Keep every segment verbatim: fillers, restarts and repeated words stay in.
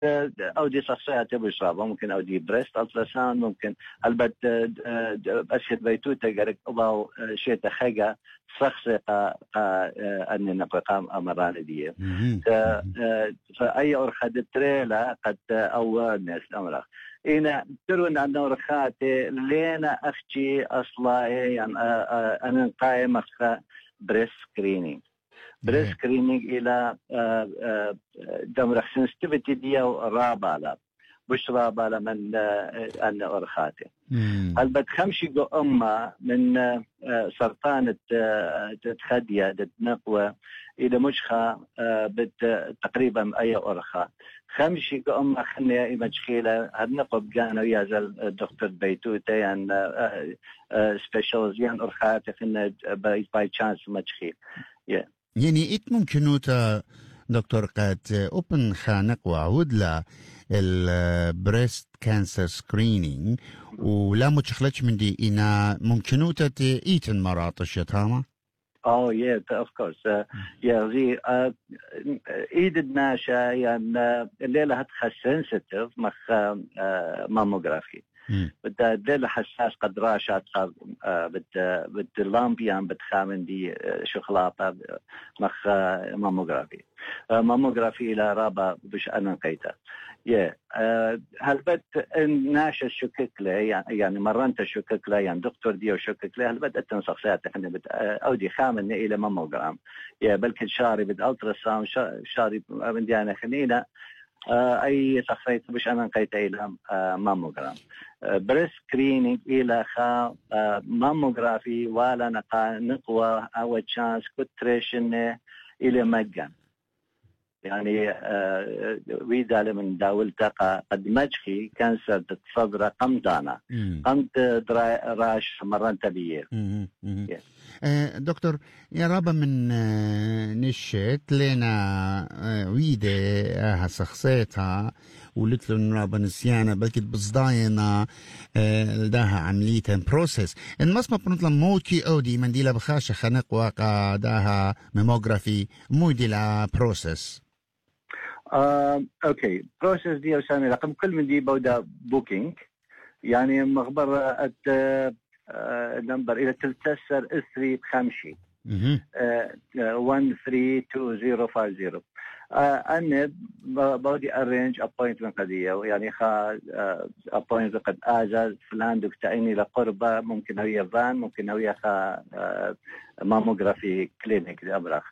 اودي شخصيات بشرابه ممكن اودي بريست التراساوند ممكن البت اشهد بيتوتا قرق او شيء تخيجا شخصي اني نقام امران دي فاي اورخ دتريلا قد اورنس امرخ إنا ترون أن أورخاتي لينا أختي أصلا يعني أنا قائم أخ بريس سكرينينج بريس سكرينينج إلى دمرخ سنستيفيتي ديو رابالا بش رابالا من أن أورخاتي هل بتخمشي جو أمة من سرطان تتخدية تتنقوى إلى مشخة تقريبا أي أورخة خمشي جو أمة خنية مشكلة هنقب جانا ويازل الدكتور بيتوتة يعني سبيشالز يعني أورخاتي خنة باي باي تشانس مشكلة yeah. يعني إت ممكنوتا دكتور قد أوبن خانق وعود لا البريست كانسر سكرينينج ولا متشخلتش من دي إنا ممكنوتا إيتن مراطش يتهاما؟ Oh yeah, of course. Uh, yeah, the uh, إيد ناشا يعني الليلة هتخش sensitive مخ ماموغرافي. بدأ الليلة حساس قد راشات قد بدأ بدأ لامبيان بتخامن دي شخلاطة مخ ماموغرافي. ماموغرافي إلى رابع بش أنا قيتها. yeah. هل بد ناشا شكك له يعني مرنت شكك له يعني دكتور ديو شكك له هل بدأت تنسخ ساعات إحنا بد أودي خامن إلى ماموغرام يا بلكن شاري بد ألترا ساوند شاري من ديانا خلينا أي شخصية بش أنا قيتها إلى ماموغرام بريس سكرينينج إلى خا ماموغرافي ولا نقا نقوى أو تشانس كتريشن إلى مجان يعني آه ويدا من داولتقى قد مجخي كانسر تصدر قمدانا قمت راش مران تبيير آه دكتور يا رابا من آه نشت لنا آه ويدا آه شخصيتها ولت له رابا نسيانا بلكت بصداينا آه لداها عملية بروسيس المصمى بنطلع موكي أودي من ديلا بخاشة خنق واقع داها ميموغرافي مو ديلا بروسيس آه، أوكي بروسيس دي وسامي رقم كل من دي بودا بوكينج يعني مخبر ات آه، نمبر إذا تلتسر إثري بخمشي واحد ثلاثة اثنين صفر خمسة صفر أنا بودي أرينج أبوينتمنت قضية يعني خا أبوينتمنت قد آجاز فلان دكتايني لقربة ممكن هي فان ممكن هي خا ماموغرافي كلينيك أبرخ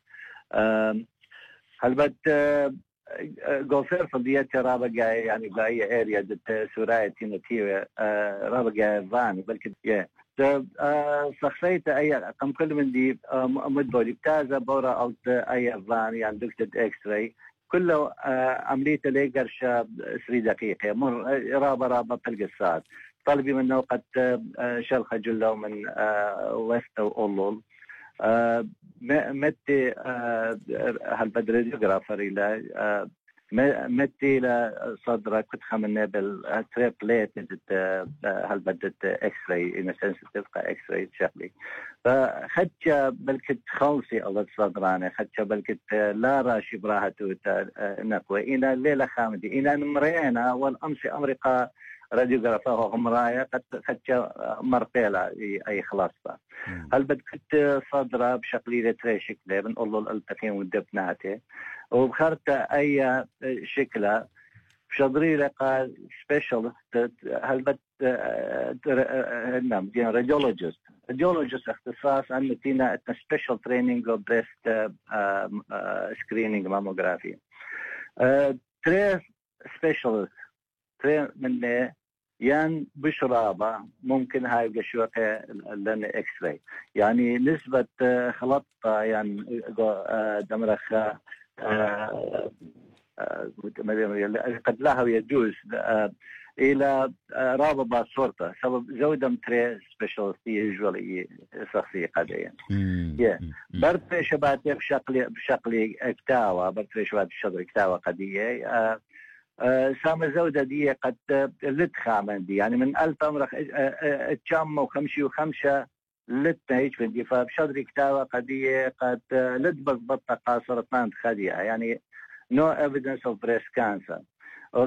هل بد غوفر فضيات رابع جاي يعني باي اريا دت سوراي تيمتي رابع جاي فان بلكي يا شخصية أي كم كل من دي مدبولي بتازا بورا أو أي فان يعني دكتور إكس راي كله عملية ليجر شاب سري دقيقة مر رابع رابع بالقصات طلبي منه قد شلخ جلو من وست أولول آه متى آه هالبدريوغرافر إلى آه متى إلى صدرك كنت خمنة بالتريبليت هالبدت إكس راي إن سنسيتيف إكس راي شكلي فخدش بلكت خالصي الله صدرانه خدش بلكت لا راشي براهته نقوى إلى ليلة خامدي إلى نمرينا والأمس أمريكا راديوغرافا هم رايا قد خدش مرقيلة أي خلاصة هل بدكت صدرة بشكل تري شكله بنقول له الالتقين ودبناته وبخرت أي شكله بشضري لقى سبيشالست هل بد نعم يعني راديولوجيست راديولوجيست اختصاص عن متينا سبيشال تريننج وبريست سكريننج ماموغرافي تري سبيشالست تري من يان بشرابة ممكن هاي بشوكة لنا اكس راي يعني نسبة خلطة يعني دمرخ قد لها يجوز إلى رابطة صورته سبب زودة متري سبيشالستي يجولي شخصية قديا برتري شبات بشكل بشكل اكتاوى برتري شبات بشكل اكتاوى قدية أه سام زودة دي قد لت خامن دي يعني من ألف أمرخ اتشام وخمشي وخمسة لت هيك من دي فبشدري كتابة قدية قد لت بضبطة قاصرة ما خديها يعني no evidence of breast cancer